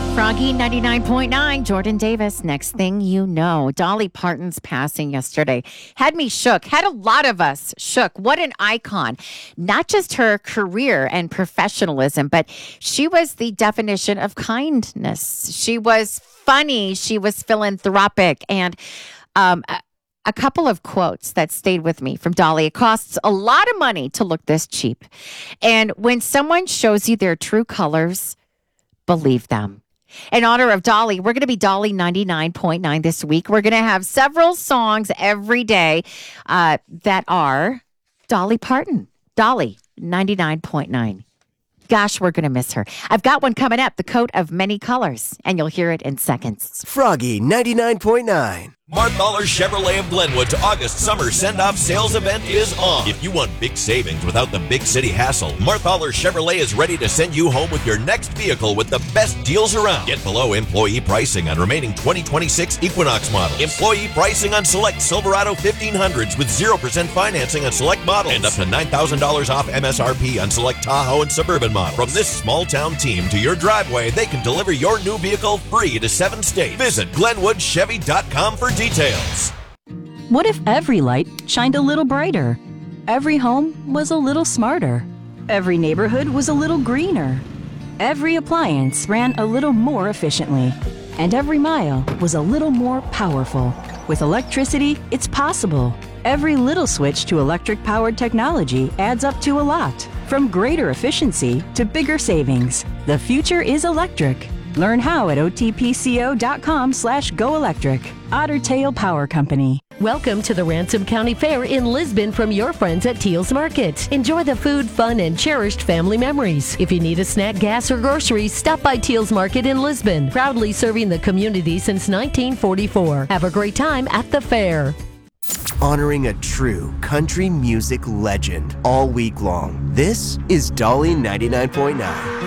Froggy 99.9, Jordan Davis. Next thing you know, Dolly Parton's passing yesterday had me shook, had a lot of us shook. What an icon. Not just her career and professionalism, but she was the definition of kindness. She was funny. She was philanthropic. And a couple of quotes that stayed with me from Dolly. It costs a lot of money to look this cheap. And when someone shows you their true colors, believe them. In honor of Dolly, we're going to be Dolly 99.9 this week. We're going to have several songs every day that are Dolly Parton. Dolly 99.9. Gosh, we're going to miss her. I've got one coming up, The Coat of Many Colors, and you'll hear it in seconds. Froggy 99.9. Marthaler Chevrolet of Glenwood's August summer send-off sales event is on. If you want big savings without the big city hassle, Marthaler Chevrolet is ready to send you home with your next vehicle with the best deals around. Get below employee pricing on remaining 2026 Equinox models. Employee pricing on select Silverado 1500s with 0% financing on select models. And up to $9,000 off MSRP on select Tahoe and Suburban models. From this small-town team to your driveway, they can deliver your new vehicle free to 7 states. Visit GlenwoodChevy.com for details. What if every light shined a little brighter? Every home was a little smarter. Every neighborhood was a little greener. Every appliance ran a little more efficiently. And every mile was a little more powerful. With electricity, it's possible. Every little switch to electric-powered technology adds up to a lot. From greater efficiency to bigger savings, the future is electric. Learn how at otpco.com/goelectric. Otter Tail Power Company. Welcome to the Ransom County Fair in Lisbon from your friends at Teal's Market. Enjoy the food, fun, and cherished family memories. If you need a snack, gas, or groceries, stop by Teal's Market in Lisbon, proudly serving the community since 1944. Have a great time at the fair. Honoring a true country music legend all week long. This is Dolly 99.9.